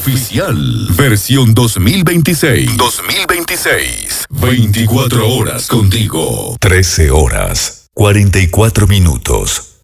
oficial. Versión 2026. 2026. 24 horas contigo. 13 horas, 44 minutos.